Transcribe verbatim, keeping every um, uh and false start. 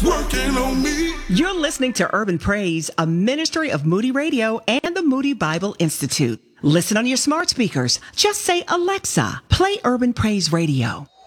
God's working on me. You're listening to Urban Praise, a ministry of Moody Radio and the Moody Bible Institute. Listen on your smart speakers. Just say, Alexa, play Urban Praise Radio.